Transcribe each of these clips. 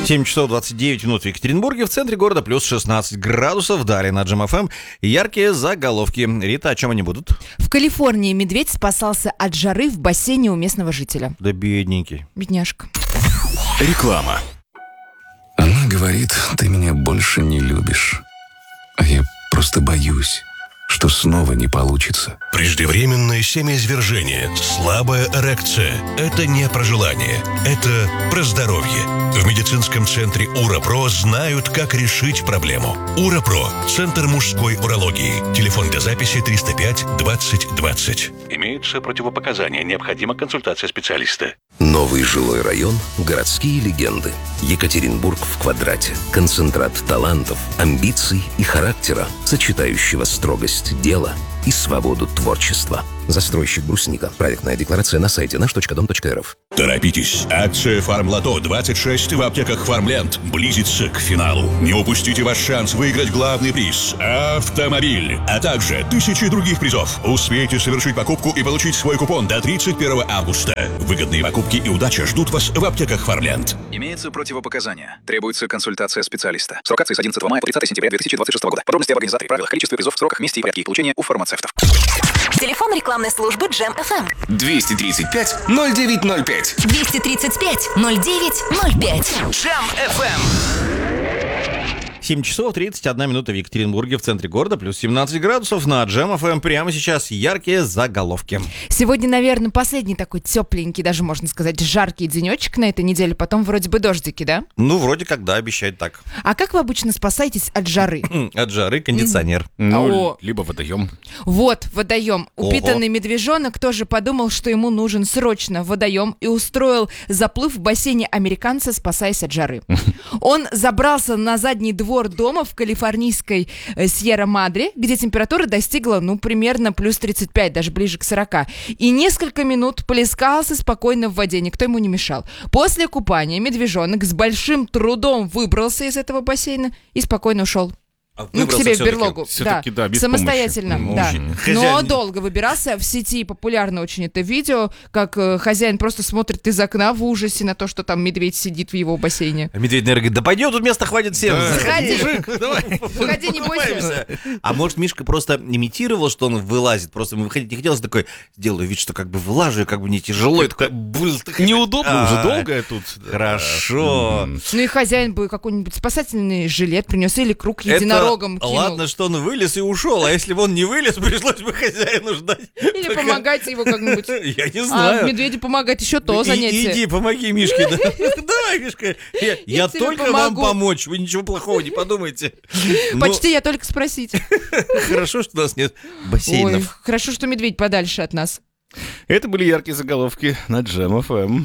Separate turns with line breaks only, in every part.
7 часов 29 минут в Екатеринбурге, в центре города плюс 16 градусов, далее на Джем ФМ. Яркие заголовки. Рита, о чем они будут?
В Калифорнии медведь спасался от жары в бассейне у местного жителя.
Да бедненький.
Бедняжка.
Реклама.
Она говорит, ты меня больше не любишь. А я просто боюсь, что снова не получится.
Преждевременное семяизвержение, слабая эрекция – это не про желание, это про здоровье. В медицинском центре УРАПРО знают, как решить проблему. УРАПРО – Центр мужской урологии. Телефон для записи 305 20 20. Имеются противопоказания. Необходима консультация специалиста.
Новый жилой район, городские легенды. Екатеринбург в квадрате. Концентрат талантов, амбиций и характера, сочетающего строгость дела и свободу творчества. Застройщик «Брусника». Проектная декларация на сайте наш.дом.рф.
Торопитесь! Акция «Фармлото-26» в аптеках «Фармленд» близится к финалу. Не упустите ваш шанс выиграть главный приз – автомобиль, а также тысячи других призов. Успейте совершить покупку и получить свой купон до 31 августа. Выгодные покупки и удача ждут вас в аптеках «Фармленд».
Имеются противопоказания. Требуется консультация специалиста. Срок акции с 11 мая по 30 сентября 2026 года. Подробности об организаторе, правилах, количестве призов, сроках, месте и порядке их получения у фармацевтов.
Телефон рекламной службы Джем ФМ.
235-0905.
235-0905.
Джем ФМ.
7 часов 31 минута в Екатеринбурге, в центре города, плюс 17 градусов. На Джем ФМ прямо сейчас яркие заголовки.
Сегодня, наверное, последний такой тепленький, даже можно сказать, жаркий денечек на этой неделе. Потом вроде бы дождики, да?
Ну, вроде как, да, обещает так.
А как вы обычно спасаетесь от жары?
От жары кондиционер.
Либо водоем.
Вот, водоем.
Ого.
Упитанный медвежонок тоже подумал, что ему нужен срочно водоем, и устроил заплыв в бассейне американца, спасаясь от жары. Он забрался на задний двор дома в калифорнийской Сьерра-Мадре, где температура достигла, примерно плюс 35, даже ближе к 40. И несколько минут плескался спокойно в воде, никто ему не мешал. После купания медвежонок с большим трудом выбрался из этого бассейна и спокойно ушел. К себе в берлогу.
Все-таки, да, без
самостоятельно.
помощи.
Да.
Хозяин.
Но долго выбирался. В сети популярно очень это видео, как хозяин просто смотрит из окна в ужасе на то, что там медведь сидит в его бассейне.
А медведь, наверное, говорит, да пойдем, тут места хватит всем.
Заходи.
Мужик, давай.
Заходи, не бойся.
А может, Мишка просто имитировал, что он вылазит, просто выходить не хотелось, такой, сделаю вид, что как бы вылажу, как бы не тяжело. И такой,
Неудобно, уже долго тут.
Хорошо.
Ну и хозяин бы какой-нибудь спасательный жилет принес или круг единорогом кинул.
Ладно, что он вылез и ушел, а если бы он не вылез, пришлось бы хозяину ждать.
Или помогать его как-нибудь.
Я не
А
знаю.
медведю помогать еще то занятие.
Иди, помоги Мишке. Давай, Мишка. Я
тебе
только вам
помогу.
помочь, вы ничего плохого не подумайте.
Почти я только спросить.
Хорошо, что у нас нет
Ой,
бассейнов.
хорошо, что медведь подальше от нас.
Это были яркие заголовки на Джем ФМ.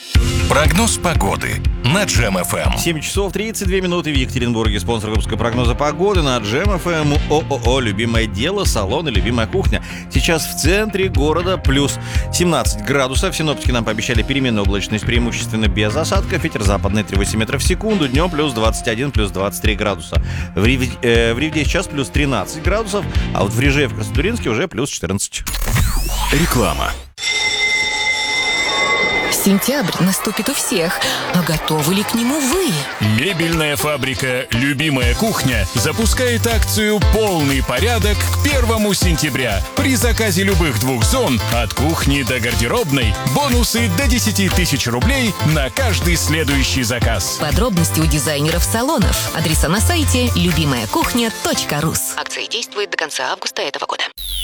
Прогноз погоды на Джем ФМ.
7 часов 32 минуты в Екатеринбурге. Спонсор выпуска прогноза погоды на Джем ФМ. ООО «Любимое дело», салон и любимая кухня. Сейчас в центре города плюс 17 градусов. Синоптики нам пообещали переменную облачность, преимущественно без осадков. Ветер западный 3,8 метров в секунду. Днем плюс 21, плюс 23 градуса. В Ривде сейчас плюс 13 градусов, а вот в Реже в Краснотуринске уже плюс 14.
Реклама.
Сентябрь наступит у всех, но готовы ли к нему вы?
Мебельная фабрика «Любимая кухня» запускает акцию «Полный порядок» к 1 сентября. При заказе любых 2 зон, от кухни до гардеробной, бонусы до 10 тысяч рублей на каждый следующий заказ.
Подробности у дизайнеров салонов. Адреса на сайте любимаякухня.рус. Акция действует до конца августа этого года.